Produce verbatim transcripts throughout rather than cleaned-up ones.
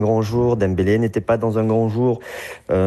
grand jour, Dembélé n'était pas dans un grand jour, euh,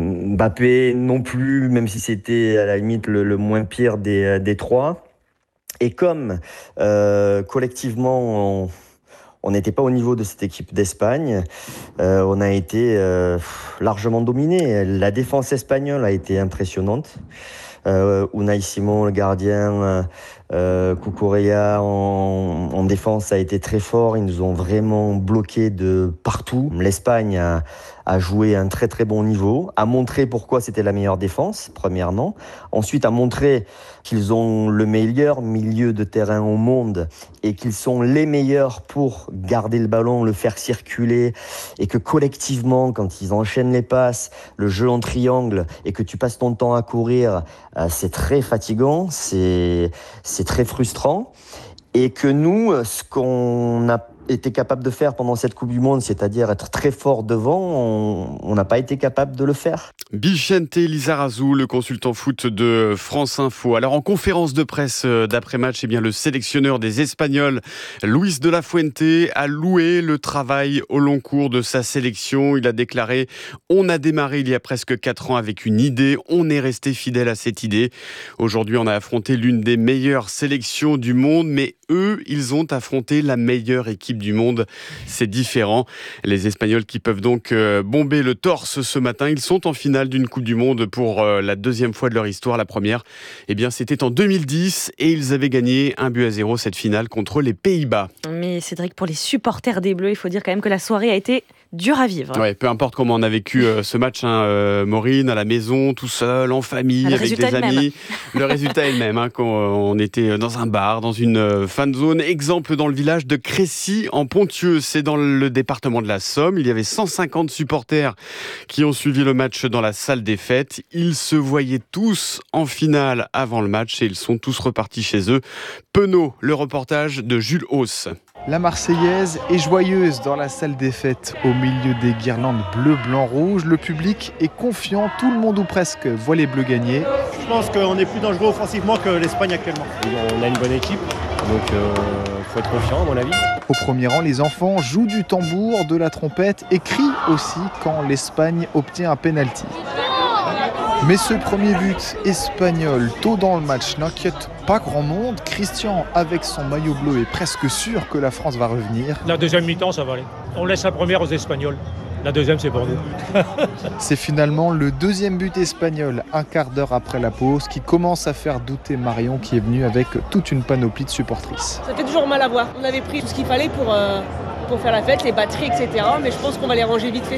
Mbappé non plus, même si c'était à la limite le, le moins pire des, des trois. Et comme euh, collectivement on on n'était pas au niveau de cette équipe d'Espagne, euh, on a été euh, largement dominé. La défense espagnole a été impressionnante. Euh, Unai Simon, le gardien, euh, Cucurella en, en défense a été très fort. Ils nous ont vraiment bloqués de partout. L'Espagne a, a joué un très très bon niveau, a montré pourquoi c'était la meilleure défense, premièrement. Ensuite, a montré qu'ils ont le meilleur milieu de terrain au monde et qu'ils sont les meilleurs pour garder le ballon, le faire circuler, et que collectivement, quand ils enchaînent les passes, le jeu en triangle, et que tu passes ton temps à courir, euh, c'est très fatigant, c'est, c'est très frustrant. Et que nous, ce qu'on a été capable de faire pendant cette Coupe du Monde, c'est-à-dire être très fort devant, on n'a pas été capable de le faire. Vicente Lizarazu, le consultant foot de France Info. Alors en conférence de presse d'après-match, eh bien, le sélectionneur des Espagnols, Luis de la Fuente, a loué le travail au long cours de sa sélection. Il a déclaré « On a démarré il y a presque quatre ans avec une idée, on est resté fidèle à cette idée. Aujourd'hui, on a affronté l'une des meilleures sélections du monde, mais eux, ils ont affronté la meilleure équipe du monde. C'est différent. » Les Espagnols qui peuvent donc bomber le torse ce matin, ils sont en finale d'une Coupe du Monde pour la deuxième fois de leur histoire. La première, eh bien, c'était en deux mille dix et ils avaient gagné un but à zéro cette finale contre les Pays-Bas. Mais Cédric, pour les supporters des Bleus, il faut dire quand même que la soirée a été dure à vivre. Ouais, peu importe comment on a vécu euh, ce match, hein, euh, Maureen, à la maison, tout seul, en famille, le avec des amis. Le, le résultat est le même. Hein, quand on était dans un bar, dans une euh, fan zone. Exemple dans le village de Crécy, en Ponthieu. C'est dans le département de la Somme. Il y avait cent cinquante supporters qui ont suivi le match dans la salle des fêtes. Ils se voyaient tous en finale avant le match et ils sont tous repartis chez eux. Penaud, le reportage de Jules Hauss. La Marseillaise est joyeuse dans la salle des fêtes. Au milieu des guirlandes bleu, blanc, rouge, le public est confiant. Tout le monde ou presque voit les Bleus gagner. Je pense qu'on est plus dangereux offensivement que l'Espagne actuellement. On a une bonne équipe, donc il euh, faut être confiant à mon avis. Au premier rang, les enfants jouent du tambour, de la trompette et crient aussi quand l'Espagne obtient un pénalty. Mais ce premier but espagnol tôt dans le match n'inquiète pas grand monde. Christian, avec son maillot bleu, est presque sûr que la France va revenir. La deuxième mi-temps, ça va aller. On laisse la première aux Espagnols. La deuxième, c'est pour nous. C'est finalement le deuxième but espagnol, un quart d'heure après la pause, qui commence à faire douter Marion, qui est venue avec toute une panoplie de supportrices. Ça fait toujours mal à voir. On avait pris tout ce qu'il fallait pour, euh, pour faire la fête, les batteries, et cetera. Mais je pense qu'on va les ranger vite fait.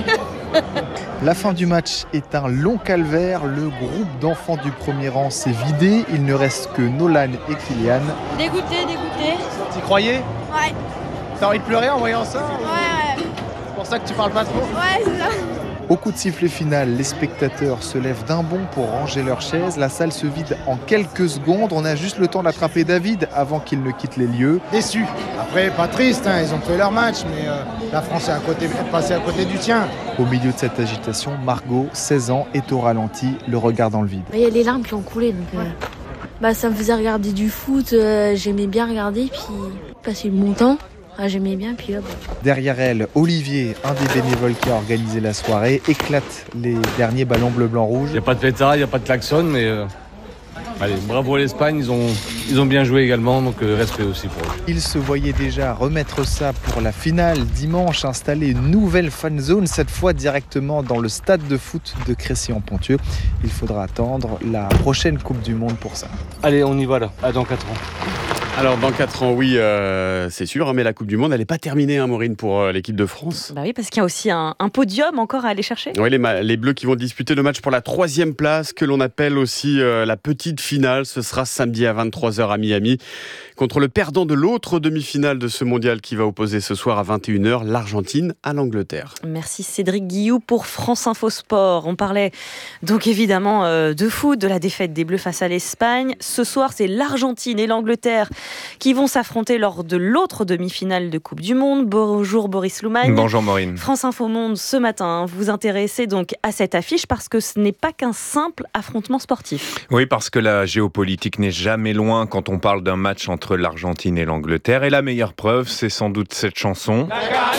La fin du match est un long calvaire. Le groupe d'enfants du premier rang s'est vidé. Il ne reste que Nolan et Kylian. Dégoûté, dégoûté. T'y croyais ? Ouais. T'as envie de pleurer en voyant ça ? Ouais, ouais. C'est pour ça que tu parles pas trop ? Ouais, c'est ça. Au coup de sifflet final, les spectateurs se lèvent d'un bond pour ranger leurs chaises. La salle se vide en quelques secondes. On a juste le temps d'attraper David avant qu'il ne quitte les lieux. Déçu. Après, pas triste, hein, ils ont fait leur match, mais euh, la France est à côté, passée à côté du tien. Au milieu de cette agitation, Margot, seize ans, est au ralenti, le regard dans le vide. Il y a les larmes qui ont coulé, donc euh, bah, ça me faisait regarder du foot. Euh, j'aimais bien regarder, puis passer le bon temps. Ah, j'aimais bien, puis hop. Derrière elle, Olivier, un des bénévoles qui a organisé la soirée, éclate les derniers ballons bleu-blanc-rouge. Il n'y a pas de pétard, il n'y a pas de klaxon, mais euh, allez, bravo à l'Espagne, ils ont, ils ont bien joué également, donc euh, respect aussi pour eux. Il se voyait déjà remettre ça pour la finale dimanche, installer une nouvelle fan zone, cette fois directement dans le stade de foot de Crécy-en-Ponthieu. Il faudra attendre la prochaine Coupe du Monde pour ça. Allez, on y va là, à dans quatre ans. Alors, dans quatre ans, oui, euh, c'est sûr, hein, mais la Coupe du Monde, elle n'est pas terminée, hein, Maureen, pour euh, l'équipe de France. Bah oui, parce qu'il y a aussi un, un podium encore à aller chercher. Oui, les, les Bleus qui vont disputer le match pour la troisième place, que l'on appelle aussi euh, la petite finale. Ce sera samedi à vingt-trois heures à Miami, contre le perdant de l'autre demi-finale de ce mondial qui va opposer ce soir à vingt et une heures l'Argentine à l'Angleterre. Merci Cédric Guillou pour France Info Sport. On parlait donc évidemment euh, de foot, de la défaite des Bleus face à l'Espagne. Ce soir, c'est l'Argentine et l'Angleterre qui vont s'affronter lors de l'autre demi-finale de Coupe du Monde. Bonjour Boris Loumagne. Bonjour Maureen. France Info Monde ce matin, vous vous intéressez donc à cette affiche parce que ce n'est pas qu'un simple affrontement sportif. Oui, parce que la géopolitique n'est jamais loin quand on parle d'un match entre l'Argentine et l'Angleterre. Et la meilleure preuve, c'est sans doute cette chanson.